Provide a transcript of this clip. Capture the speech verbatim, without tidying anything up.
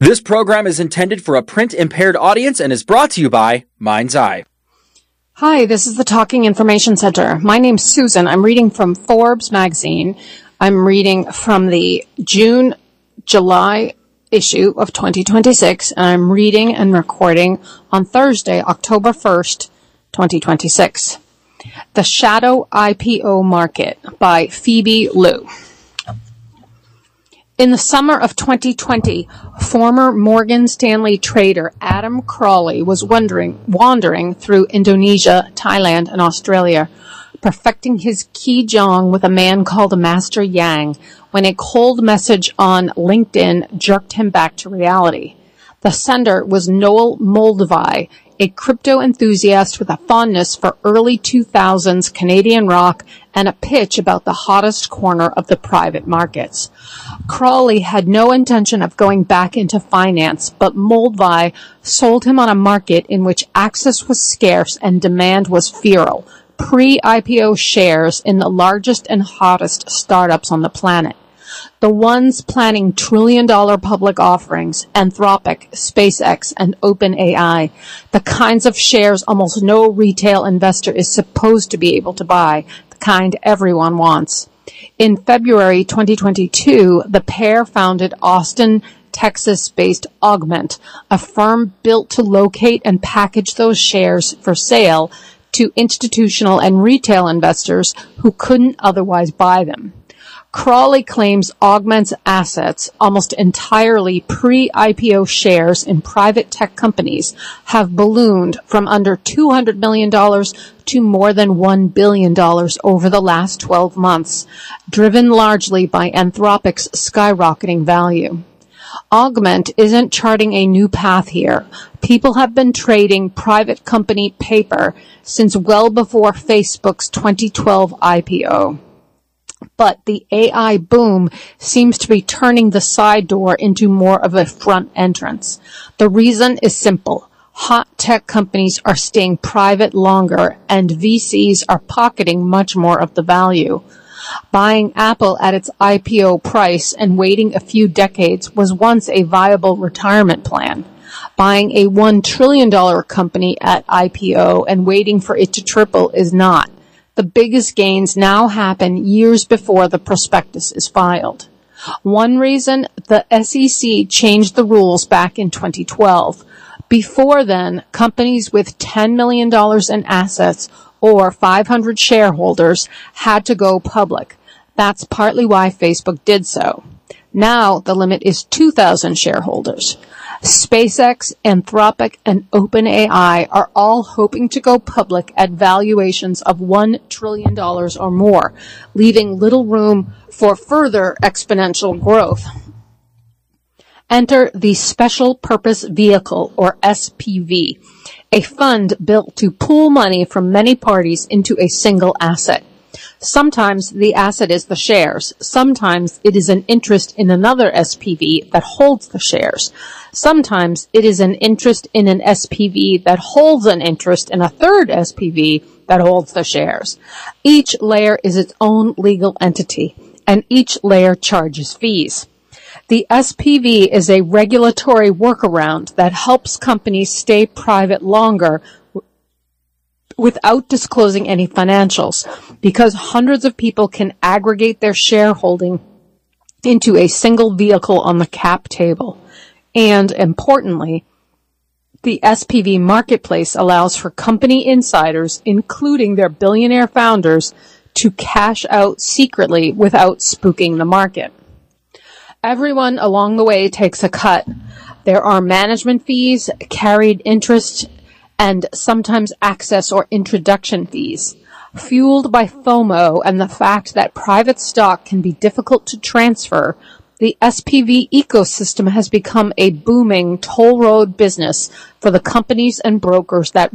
This program is intended for a print-impaired audience and is brought to you by Mind's Eye. Hi, this is the Talking Information Center. My name's Susan. I'm reading from Forbes magazine. I'm reading from the June, July issue of twenty twenty-six, and I'm reading and recording on Thursday, October first, twenty twenty-six. The Shadow I P O Market by Phoebe Liu. In the summer of twenty twenty, former Morgan Stanley trader Adam Crowley was wandering, wandering through Indonesia, Thailand, and Australia, perfecting his Qigong with a man called Master Yang, when a cold message on LinkedIn jerked him back to reality. The sender was Noel Moldavai, a crypto enthusiast with a fondness for early two thousands Canadian rock and a pitch about the hottest corner of the private markets. Crowley had no intention of going back into finance, but Moldavai sold him on a market in which access was scarce and demand was feral, pre-I P O shares in the largest and hottest startups on the planet. The ones planning trillion-dollar public offerings, Anthropic, SpaceX, and OpenAI, the kinds of shares almost no retail investor is supposed to be able to buy, the kind everyone wants. In February twenty twenty-two, the pair founded Austin, Texas-based Augment, a firm built to locate and package those shares for sale to institutional and retail investors who couldn't otherwise buy them. Crowley claims Augment's assets, almost entirely pre-I P O shares in private tech companies, have ballooned from under two hundred million dollars to more than one billion dollars over the last twelve months, driven largely by Anthropic's skyrocketing value. Augment isn't charting a new path here. People have been trading private company paper since well before Facebook's twenty twelve I P O. But the A I boom seems to be turning the side door into more of a front entrance. The reason is simple. Hot tech companies are staying private longer, and V Cs are pocketing much more of the value. Buying Apple at its I P O price and waiting a few decades was once a viable retirement plan. Buying a one trillion dollars company at I P O and waiting for it to triple is not. The biggest gains now happen years before the prospectus is filed. One reason, the S E C changed the rules back in twenty twelve. Before then, companies with ten million dollars in assets or five hundred shareholders had to go public. That's partly why Facebook did so. Now the limit is two thousand shareholders. SpaceX, Anthropic, and OpenAI are all hoping to go public at valuations of one trillion dollars or more, leaving little room for further exponential growth. Enter the Special Purpose Vehicle, or S P V, a fund built to pool money from many parties into a single asset. Sometimes the asset is the shares. Sometimes it is an interest in another S P V that holds the shares. Sometimes it is an interest in an S P V that holds an interest in a third S P V that holds the shares. Each layer is its own legal entity, and each layer charges fees. The S P V is a regulatory workaround that helps companies stay private longer without disclosing any financials, because hundreds of people can aggregate their shareholding into a single vehicle on the cap table. And, importantly, the S P V marketplace allows for company insiders, including their billionaire founders, to cash out secretly without spooking the market. Everyone along the way takes a cut. There are management fees, carried interest, and sometimes access or introduction fees. Fueled by FOMO and the fact that private stock can be difficult to transfer, the S P V ecosystem has become a booming toll road business for the companies and brokers that